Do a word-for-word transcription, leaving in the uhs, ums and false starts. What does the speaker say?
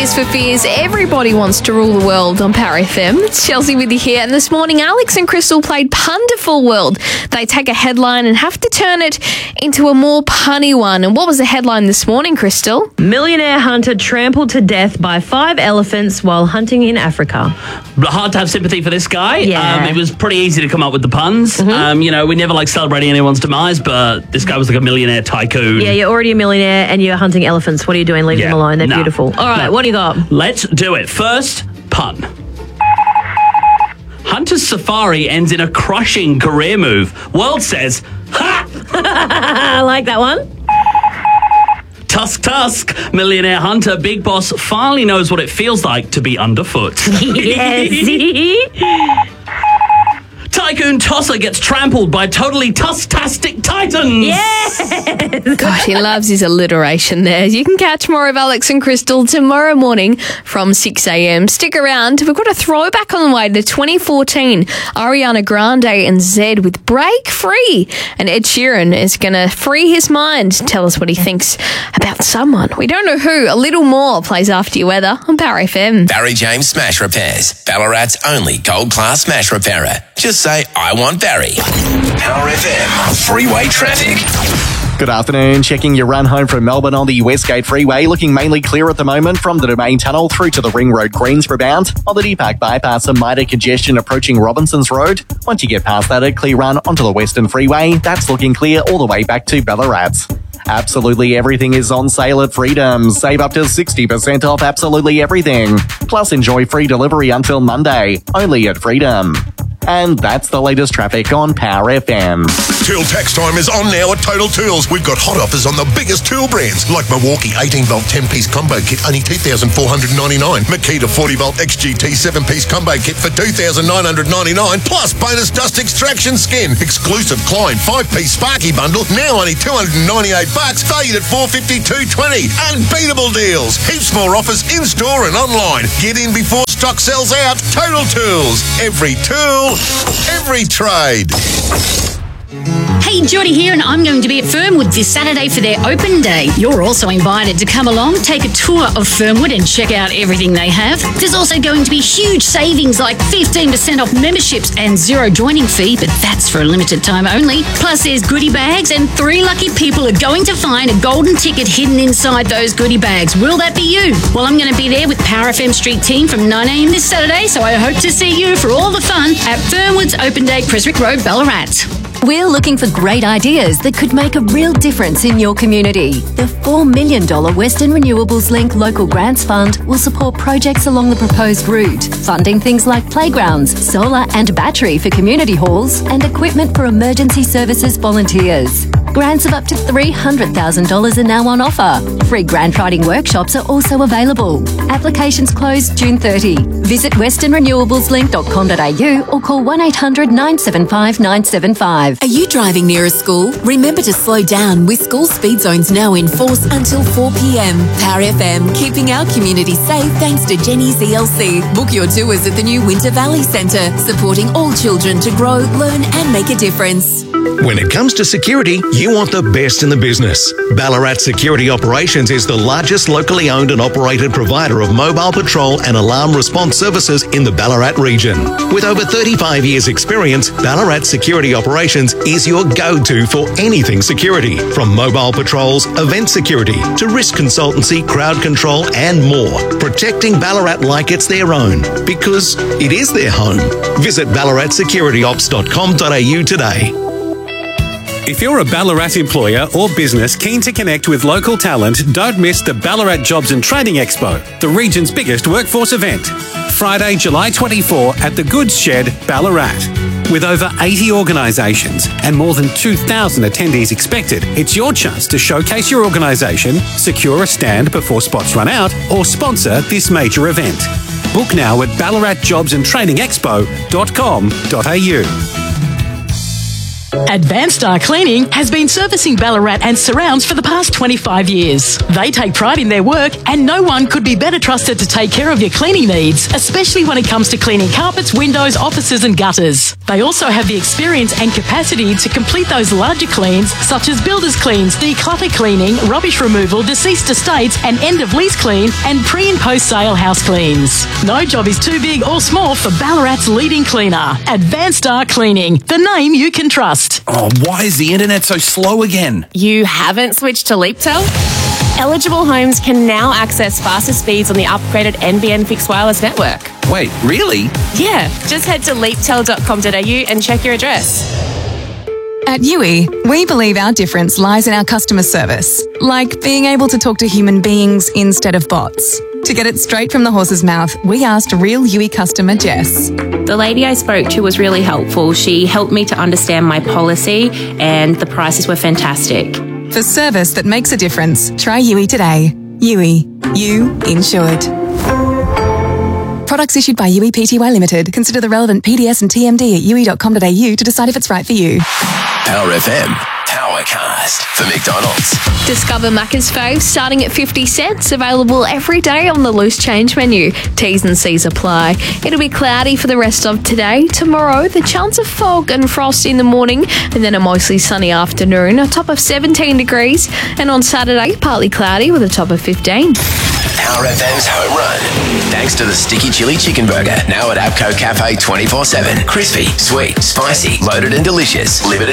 Tears for Fears. Everybody wants to rule the world on Power F M. It's Chelsea with you here. And this morning, Alex and Crystal played Punderful World. They take a headline and have to turn it into a more punny one. And what was the headline this morning, Crystal? Millionaire hunter trampled to death by five elephants while hunting in Africa. Hard to have sympathy for this guy. Yeah. Um, it was pretty easy to come up with the puns. Mm-hmm. Um, you know, we never like celebrating anyone's demise, but this guy was like a millionaire tycoon. Yeah, you're already a millionaire and you're hunting elephants. What are you doing? Leave Yeah. them alone. They're Nah. beautiful. All right, Nah. what do you got? Let's do it. First, pun. Hunter's safari ends in a crushing career move. World says, ha! I like that one. Tusk, tusk. Millionaire hunter, big boss, finally knows what it feels like to be underfoot. Yes. Tycoon tosser gets trampled by totally tusk-tastic titans. Yes. God, he loves his alliteration there. You can catch more of Alex and Crystal tomorrow morning from six a.m. Stick around. We've got a throwback on the way to twenty fourteen. Ariana Grande and Zedd with Break Free. And Ed Sheeran is going to free his mind. Tell us what he thinks about someone. We don't know who. A little more plays after your weather on Power F M. Barry James Smash Repairs. Ballarat's only gold class smash repairer. Just say, I want Barry. Power F M. Freeway traffic. Good afternoon. Checking your run home from Melbourne on the Westgate Freeway. Looking mainly clear at the moment from the Domain Tunnel through to the Ring Road Greensboro bound. On the Deepak bypass, some minor congestion approaching Robinson's Road. Once you get past that, a clear run onto the Western Freeway. That's looking clear all the way back to Ballarat. Absolutely everything is on sale at Freedom. Save up to sixty percent off absolutely everything. Plus enjoy free delivery until Monday. Only at Freedom. And that's the latest traffic on Power F M. Tool tax time is on now at Total Tools. We've got hot offers on the biggest tool brands like Milwaukee eighteen volt ten piece combo kit, only two thousand four hundred ninety-nine dollars. Makita forty volt X G T seven piece combo kit for two thousand nine hundred ninety-nine dollars. Plus bonus dust extraction skin. Exclusive Klein five piece Sparky bundle, now only two hundred ninety-eight bucks, valued at four fifty-two twenty. Unbeatable deals. Heaps more offers in store and online. Get in before stock sells out. Total Tools. Every tool, every trade. Hey, Jody here, and I'm going to be at Fernwood this Saturday for their open day. You're also invited to come along, take a tour of Fernwood and check out everything they have. There's also going to be huge savings like fifteen percent off memberships and zero joining fee, but that's for a limited time only. Plus there's goodie bags and three lucky people are going to find a golden ticket hidden inside those goodie bags. Will that be you? Well, I'm going to be there with Power F M Street Team from nine a.m. this Saturday, so I hope to see you for all the fun at Fernwood's Open Day, Creswick Road, Ballarat. We're looking for great ideas that could make a real difference in your community. The four million dollars Western Renewables Link Local Grants Fund will support projects along the proposed route, funding things like playgrounds, solar and battery for community halls, and equipment for emergency services volunteers. Grants of up to three hundred thousand dollars are now on offer. Free grant writing workshops are also available. Applications close June thirtieth. Visit western renewables link dot com dot a u or call one eight hundred nine seven five nine seven five. Are you driving near a school? Remember to slow down with school speed zones now in force until four p.m. Power F M, keeping our community safe thanks to Jenny's E L C. Book your tours at the new Winter Valley Centre, supporting all children to grow, learn and make a difference. When it comes to security, you want the best in the business. Ballarat Security Operations is the largest locally owned and operated provider of mobile patrol and alarm response services in the Ballarat region. With over thirty-five years experience, Ballarat Security Operations is your go-to for anything security, from mobile patrols, event security, to risk consultancy, crowd control and more. Protecting Ballarat like it's their own, because it is their home. Visit ballarat security ops dot com dot a u today. If you're a Ballarat employer or business keen to connect with local talent, don't miss the Ballarat Jobs and Training Expo, the region's biggest workforce event. Friday, July twenty-fourth at the Goods Shed, Ballarat. With over eighty organisations and more than two thousand attendees expected, it's your chance to showcase your organisation, secure a stand before spots run out, or sponsor this major event. Book now at ballarat jobs and training expo dot com dot a u. Advanced Star Cleaning has been servicing Ballarat and surrounds for the past twenty-five years. They take pride in their work and no one could be better trusted to take care of your cleaning needs, especially when it comes to cleaning carpets, windows, offices and gutters. They also have the experience and capacity to complete those larger cleans such as builders cleans, declutter cleaning, rubbish removal, deceased estates and end of lease clean and pre and post sale house cleans. No job is too big or small for Ballarat's leading cleaner. Advanced Star Cleaning, the name you can trust. Oh, why is the internet so slow again? You haven't switched to LeapTel? Eligible homes can now access faster speeds on the upgraded N B N fixed wireless network. Wait, really? Yeah, just head to leap tel dot com dot a u and check your address. At U I, we believe our difference lies in our customer service, like being able to talk to human beings instead of bots. To get it straight from the horse's mouth, we asked real U I customer Jess. The lady I spoke to was really helpful. She helped me to understand my policy and the prices were fantastic. For service that makes a difference, try U I today. U I. You insured. Products issued by U I P T Y Limited. Consider the relevant P D S and T M D at u i dot com dot a u to decide if it's right for you. Power F M, Powercast for McDonald's. Discover Macca's fave starting at fifty cents, available every day on the loose change menu. T's and C's apply. It'll be cloudy for the rest of today. Tomorrow, the chance of fog and frost in the morning, and then a mostly sunny afternoon, a top of seventeen degrees. And on Saturday, partly cloudy with a top of fifteen. Power F M's home run. Thanks to the Sticky Chili Chicken Burger, now at Apco Cafe twenty-four seven. Crispy, sweet, spicy, loaded and delicious. Limited